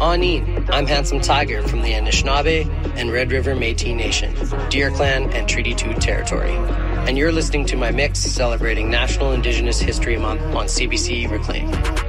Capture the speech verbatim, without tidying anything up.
Aneen, I'm Handsome Tiger from the Anishinaabe and Red River Métis Nation, Deer Clan and Treaty two territory. And you're listening to my mix celebrating National Indigenous History Month on C B C Reclaim.